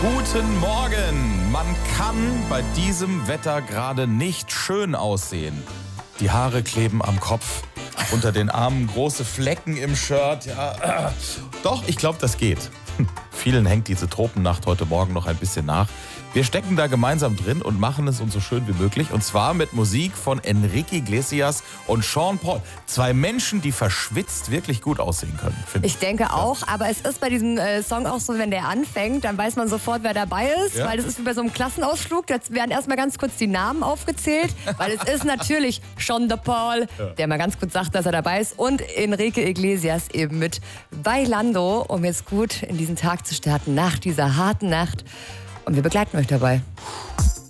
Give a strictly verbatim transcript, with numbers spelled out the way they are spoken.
Guten Morgen. Man kann bei diesem Wetter gerade nicht schön aussehen. Die Haare kleben am Kopf, unter den Armen große Flecken im Shirt. Ja, äh, doch, ich glaube, das geht. Vielen hängt diese Tropennacht heute Morgen noch ein bisschen nach. Wir stecken da gemeinsam drin und machen es uns so schön wie möglich. Und zwar mit Musik von Enrique Iglesias und Sean Paul. Zwei Menschen, die verschwitzt wirklich gut aussehen können. Ich denke auch, aber es ist bei diesem äh, Song auch so, wenn der anfängt, dann weiß man sofort, wer dabei ist. Ja. Weil das ist wie bei so einem Klassenausflug. Da werden erstmal ganz kurz die Namen aufgezählt. Weil es ist natürlich Sean Paul, ja, der mal ganz kurz sagt, dass er dabei ist. Und Enrique Iglesias eben mit Bailando, um jetzt gut in diesen Tag zu starten, nach dieser harten Nacht. Und wir begleiten euch dabei.